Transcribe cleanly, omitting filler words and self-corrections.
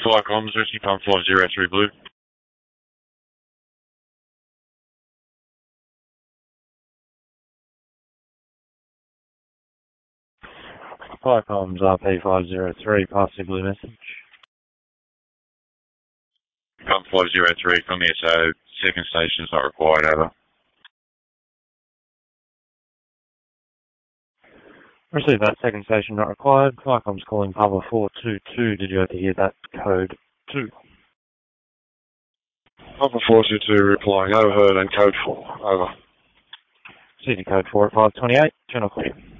Fire comms, Whiskey Pump 503 Blue. Fire comms RP503, pass the blue message. Pump 503 from the SO, second station is not required, over. Receive that, second station not required. Fire comms calling Papa 422, did you ever hear that code 2? Papa 422 replying, overheard, and code 4, over. CD code 4 at 528, channel clear.